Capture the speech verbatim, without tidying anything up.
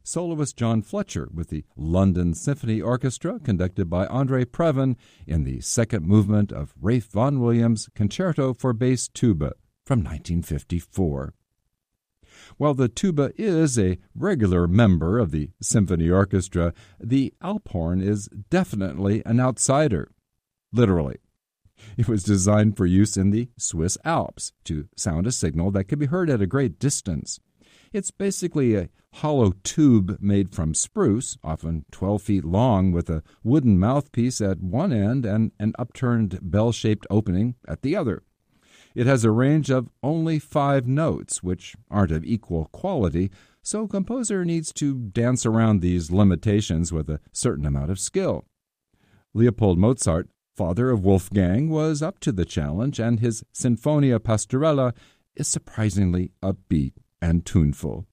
soloist John Fletcher with the London Symphony Orchestra conducted by Andre Previn in the second movement of Ralph Vaughan Williams' Concerto for Bass Tuba from nineteen fifty-four. While the tuba is a regular member of the symphony orchestra, the alphorn is definitely an outsider, literally. It was designed for use in the Swiss Alps to sound a signal that could be heard at a great distance. It's basically a hollow tube made from spruce, often twelve feet long, with a wooden mouthpiece at one end and an upturned bell-shaped opening at the other. It has a range of only five notes, which aren't of equal quality, so a composer needs to dance around these limitations with a certain amount of skill. Leopold Mozart, father of Wolfgang, was up to the challenge, and his Sinfonia Pastorella is surprisingly upbeat and tuneful.